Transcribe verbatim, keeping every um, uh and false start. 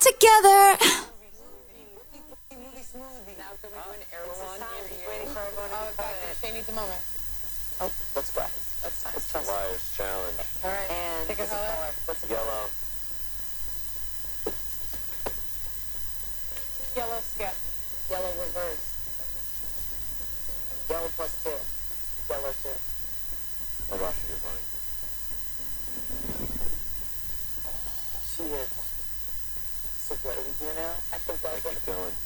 together. She needs a moment. Oh, let's go. That's time. It's trust. Liar's challenge. All right. And pick a color. color. What's the Yellow. Yellow skip. Yellow reverse. Yellow plus two. Yellow two. I'm rushing your money. She is one. So what do we do now? I think I that's keep going.